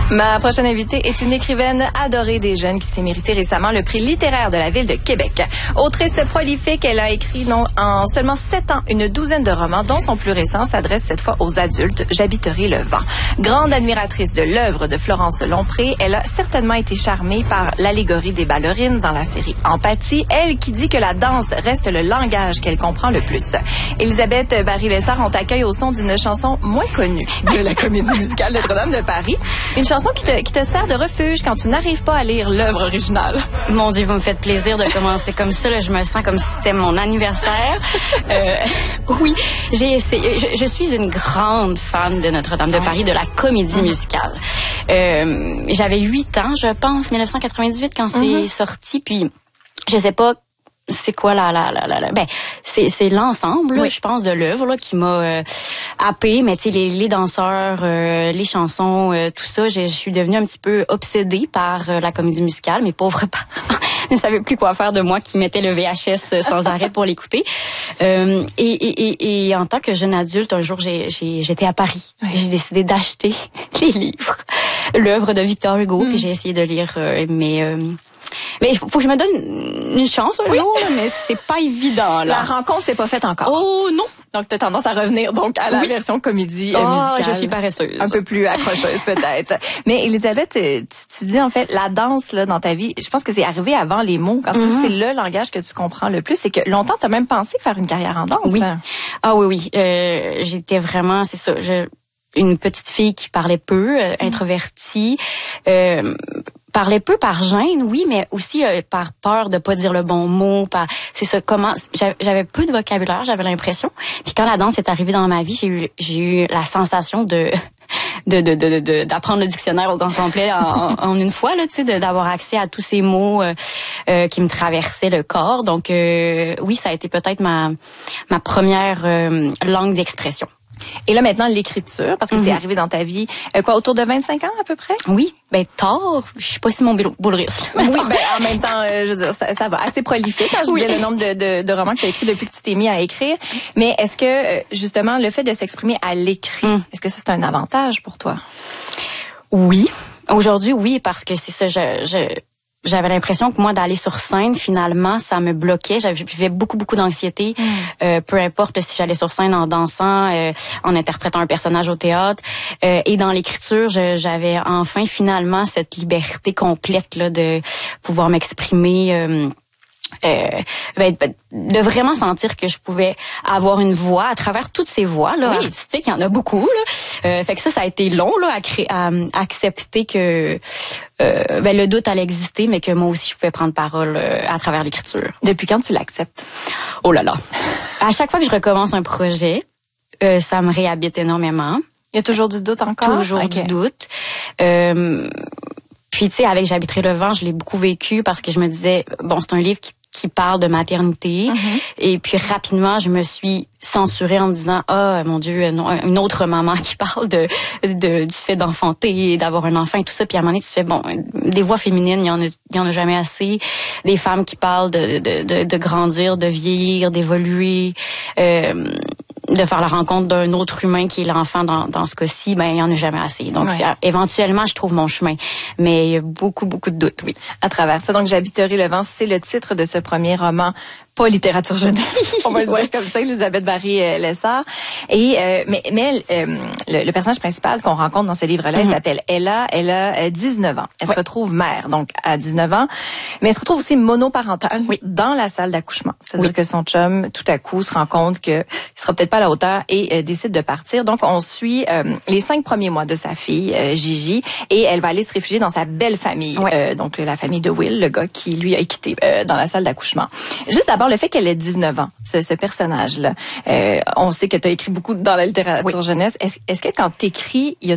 Ma prochaine invitée est une écrivaine adorée des jeunes qui s'est méritée récemment le prix littéraire de la ville de Québec. Autrice prolifique, elle a écrit en seulement 7 ans une douzaine de romans, dont son plus récent s'adresse cette fois aux adultes, J'habiterai le vent. Grande admiratrice de l'œuvre de Florence Lompré, elle a certainement été charmée par l'allégorie des ballerines dans la série Empathie, elle qui dit que la danse reste le langage qu'elle comprend le plus. Élisabeth Barry-Lessard, on t'accueille au son d'une chanson moins connue de la comédie musicale Notre-Dame de Paris. Une chanson qui te sert de refuge quand tu n'arrives pas à lire l'œuvre originale. Mon Dieu, vous me faites plaisir de commencer comme ça. Là, je me sens comme si c'était mon anniversaire. Oui, j'ai essayé. Je suis une grande fan de Notre-Dame de Paris, de la comédie musicale. J'avais 8 ans, je pense, 1998, quand c'est sorti. Puis, je sais pas c'est quoi ben c'est l'ensemble je pense de l'œuvre là qui m'a happée, mais tu sais les danseurs, les chansons, tout ça, je suis devenue un petit peu obsédée par la comédie musicale. Mes pauvres parents ne savaient plus quoi faire de moi qui mettais le VHS sans arrêt pour l'écouter. Et en tant que jeune adulte, un jour j'étais à Paris. J'ai décidé d'acheter les livres, l'œuvre de Victor Hugo, puis j'ai essayé de lire mais il faut que je me donne une chance un jour, là, mais c'est pas évident. Là. La rencontre s'est pas faite encore. Oh non! Donc, tu as tendance à revenir donc à la version comédie musicale. Je suis paresseuse. Un peu plus accrocheuse peut-être. Mais Élisabeth, tu dis en fait, la danse là dans ta vie, je pense que c'est arrivé avant les mots. Quand tu dis que c'est le langage que tu comprends le plus, c'est que longtemps, tu as même pensé faire une carrière en danse. Oui. Ah oui. J'étais vraiment, c'est ça, une petite fille qui parlait peu, introvertie, parlait peu par gêne, oui, mais aussi par peur de pas dire le bon mot. C'est ça. J'avais peu de vocabulaire, j'avais l'impression. Puis quand la danse est arrivée dans ma vie, j'ai eu la sensation d'apprendre le dictionnaire au grand complet en une fois, là, tu sais, d'avoir accès à tous ces mots qui me traversaient le corps. Donc oui, ça a été peut-être ma première langue d'expression. Et là, maintenant, l'écriture, parce que c'est arrivé dans ta vie, autour de 25 ans à peu près? Oui, tard. Je suis pas si mon boule risque. Oui, en même temps, je veux dire, ça va. Assez prolifique, quand je disais le nombre de romans que tu as écrits depuis que tu t'es mis à écrire. Mais est-ce que, justement, le fait de s'exprimer à l'écrit, est-ce que ça, c'est un avantage pour toi? Oui. Aujourd'hui, oui, parce que c'est ça, j'avais l'impression que moi, d'aller sur scène, finalement, ça me bloquait. J'avais beaucoup d'anxiété. Peu importe si j'allais sur scène en dansant, en interprétant un personnage au théâtre. Et dans l'écriture, j'avais enfin, finalement, cette liberté complète là de pouvoir m'exprimer. De vraiment sentir que je pouvais avoir une voix à travers toutes ces voix là artistiques, il y en a beaucoup là. Fait que ça a été long là à accepter que le doute allait exister, mais que moi aussi je pouvais prendre parole à travers l'écriture. Depuis quand tu l'acceptes? Oh là là. À chaque fois que je recommence un projet, ça me réhabite énormément. Il y a toujours du doute encore? Toujours du doute. Puis, tu sais, avec J'habiterai le vent, je l'ai beaucoup vécu parce que je me disais, bon, c'est un livre qui parle de maternité. Et puis, rapidement, je me suis censurée en me disant, mon Dieu, non, une autre maman qui parle du fait d'enfanter, d'avoir un enfant et tout ça. Puis, à un moment donné, tu fais, bon, des voix féminines, il y en a jamais assez. Des femmes qui parlent de grandir, de vieillir, d'évoluer, de faire la rencontre d'un autre humain qui est l'enfant dans ce cas-ci, il y en a jamais assez. Donc, éventuellement, je trouve mon chemin. Mais il y a beaucoup de doutes, oui. À travers ça, donc, J'habiterai le vent, c'est le titre de ce premier roman. Pas littérature jeunesse, on va le dire comme ça, Élisabeth Barry-Lessard. Et le personnage principal qu'on rencontre dans ce livre-là, il s'appelle Ella. Elle a 19 ans. Elle se retrouve mère, donc à 19 ans, mais elle se retrouve aussi monoparentale dans la salle d'accouchement. C'est-à-dire que son chum, tout à coup, se rend compte qu'il sera peut-être pas à la hauteur et décide de partir. Donc, on suit les 5 premiers mois de sa fille, Gigi, et elle va aller se réfugier dans sa belle famille, donc la famille de Will, le gars qui lui a quitté dans la salle d'accouchement. Juste d'abord, le fait qu'elle ait 19 ans, ce personnage-là, on sait que tu as écrit beaucoup dans la littérature jeunesse. Est-ce que quand tu écris, il y a